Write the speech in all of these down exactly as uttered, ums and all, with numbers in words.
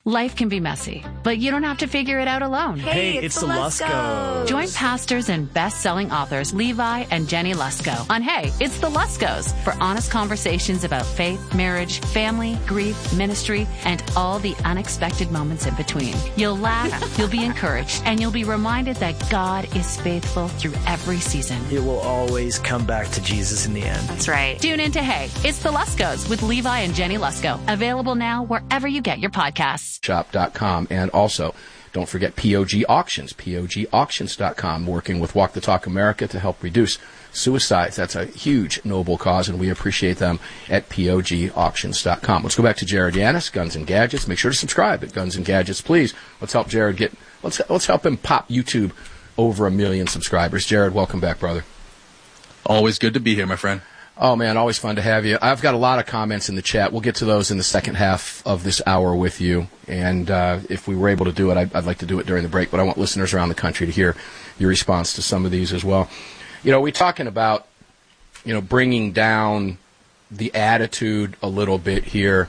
Life can be messy, but you don't have to figure it out alone. Hey, Hey, it's, it's the the Luskos. Join pastors and best-selling authors Levi and Jenny Lusko on Hey, It's the Luskos for honest conversations about faith, marriage, family, grief, ministry, and all the unexpected moments in between. You'll laugh, you'll be encouraged, and you'll be reminded that God is faithful through every season. It will always come back to Jesus in the end. That's right. Tune in to Hey, It's the Luskos with Levi and Jenny Lusko. Available now wherever you get your podcasts. Shop dot com, and also don't forget P O G Auctions, P O G Auctions dot com, working with Walk the Talk America to help reduce suicides. That's a huge, noble cause, and we appreciate them at P O G Auctions dot com. Let's go back to Jared Yanis, Guns and Gadgets. Make sure to subscribe at Guns and Gadgets, please. Let's help Jared get, let's let's help him pop YouTube over a million subscribers. Jared, welcome back, brother. Always good to be here, my friend. Oh, man, always fun to have you. I've got a lot of comments in the chat. We'll get to those in the second half of this hour with you. And uh, if we were able to do it, I'd, I'd like to do it during the break. But I want listeners around the country to hear your response to some of these as well. You know, we're talking about, you know, bringing down the attitude a little bit here.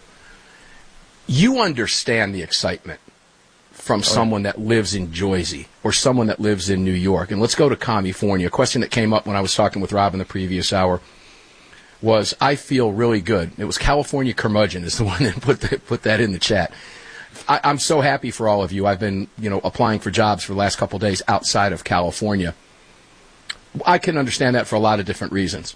You understand the excitement from someone that lives in Jersey or someone that lives in New York. And let's go to California. A question that came up when I was talking with Rob in the previous hour was, I feel really good. It was California Curmudgeon is the one that put the, put that in the chat. I, I'm so happy for all of you. I've been, you know, applying for jobs for the last couple of days outside of California. I can understand that for a lot of different reasons.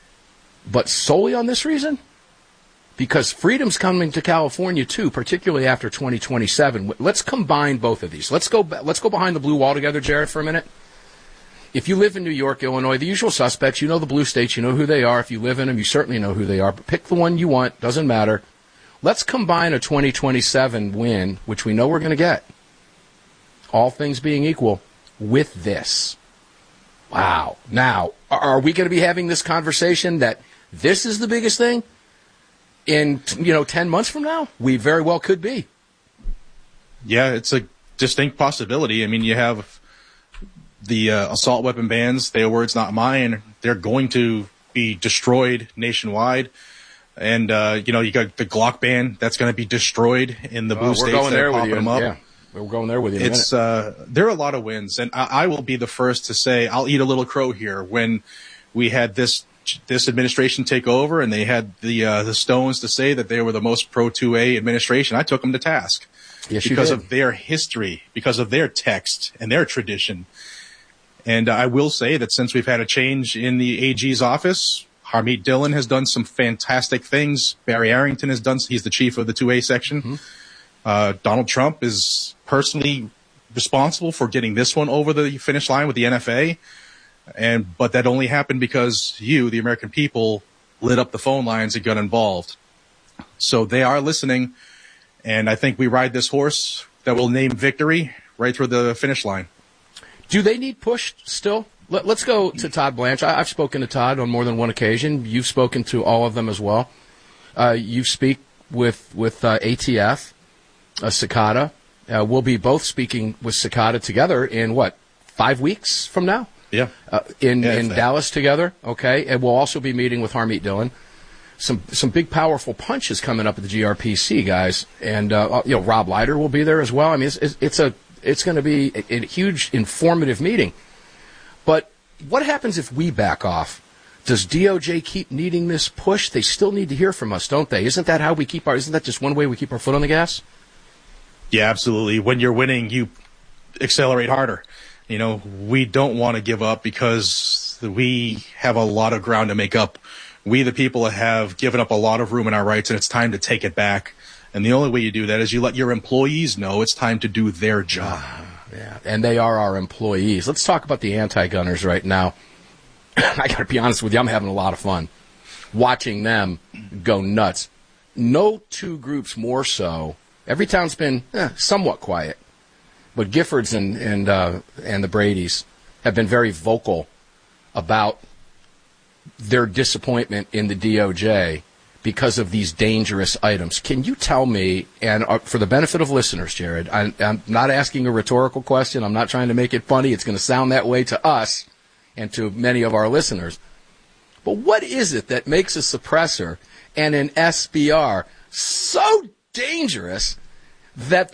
But solely on this reason? Because freedom's coming to California too, particularly after twenty twenty-seven. Let's combine both of these. Let's go, let's go behind the blue wall together, Jared, for a minute. If you live in New York, Illinois, the usual suspects, you know the blue states, you know who they are. If you live in them, you certainly know who they are. But pick the one you want, doesn't matter. Let's combine a twenty twenty-seven win, which we know we're going to get, all things being equal, with this. Wow. Now, are we going to be having this conversation that this is the biggest thing in, you know, ten months from now? We very well could be. Yeah, it's a distinct possibility. I mean, you have the uh, assault weapon bans, their words, not mine. They're going to be destroyed nationwide. And, uh, you know, you got the Glock ban that's going to be destroyed in the blue uh, states going that there are with popping you. them up. Yeah, we're going there with you in It's, a minute. uh, there are a lot of wins. And I, I will be the first to say I'll eat a little crow here. When we had this this administration take over and they had the uh, the Stones to say that they were the most pro two A administration, I took them to task. Yes, because you did. of their history, because of their text and their tradition. And uh, I will say that since we've had a change in the A G's office, Harmeet Dillon has done some fantastic things. Barry Arrington has done, he's the chief of the two A section. Mm-hmm. Uh, Donald Trump is personally responsible for getting this one over the finish line with the N F A. And, but that only happened because you, the American people, lit up the phone lines and got involved. So they are listening. And I think we ride this horse that will name victory right through the finish line. Do they need pushed still? Let, let's go to Todd Blanche. I, I've spoken to Todd on more than one occasion. You've spoken to all of them as well. Uh, you speak with with uh, A T F, uh, Cicada. Uh, we'll be both speaking with Cicada together in, what, five weeks from now? Yeah. Uh, in yeah, in Dallas together, okay? And we'll also be meeting with Harmeet Dillon. Some some big, powerful punches coming up at the G R P C, guys. And, uh, you know, Rob Leiter will be there as well. I mean, it's, it's, it's a it's going to be a, a huge, informative meeting. But what happens if we back off? Does D O J keep needing this push? They still need to hear from us, don't they? Isn't that how we keep our, isn't that just one way we keep our foot on the gas? Yeah, absolutely. When you're winning, you accelerate harder. You know, we don't want to give up because we have a lot of ground to make up. We, the people, have given up a lot of room in our rights, and it's time to take it back. And the only way you do that is you let your employees know it's time to do their job. Yeah, and they are our employees. Let's talk about the anti-gunners right now. I got to be honest with you, I'm having a lot of fun watching them go nuts. No two groups more so. Every town's been eh, somewhat quiet, but Giffords and and uh, and the Bradys have been very vocal about their disappointment in the D O J because of these dangerous items. Can you tell me, and uh, for the benefit of listeners, Jared, I, I'm not asking a rhetorical question. I'm not trying to make it funny. It's going to sound that way to us and to many of our listeners. But what is it that makes a suppressor and an S B R so dangerous that